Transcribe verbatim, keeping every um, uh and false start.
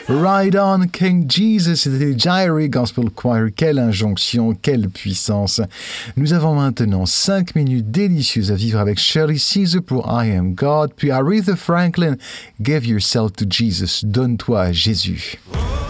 Ride on King Jesus, c'était Jairy Gospel Choir. Quelle injonction, quelle puissance. Nous avons maintenant cinq minutes délicieuses à vivre avec Shirley Caesar pour I Am God, puis Aretha Franklin, Give Yourself to Jesus, donne-toi à Jésus.